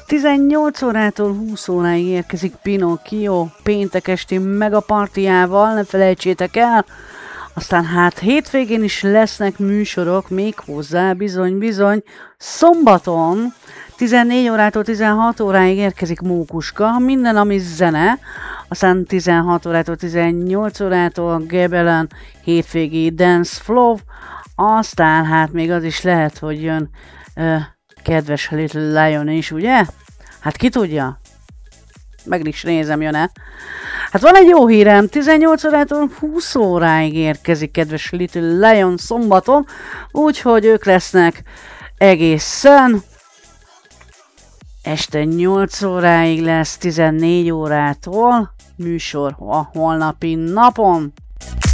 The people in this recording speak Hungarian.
18 órától 20 óráig érkezik Pinocchio péntek esti megapartiával, ne felejtsétek el. Aztán hát hétvégén is lesznek műsorok, még hozzá bizony szombaton 14 órától 16 óráig érkezik Mókuska, minden ami zene, aztán 16 órától 18 órától Gebelen hétvégi Dance Flow, aztán hát még az is lehet, hogy jön kedves Little Lion is, ugye? Hát ki tudja? Meg is nézem, jön-e? Hát van egy jó hírem, 18 órától 20 óráig érkezik kedves Little Lion szombaton, úgyhogy ők lesznek egészen este 8 óráig lesz 14 órától műsor a holnapi napon.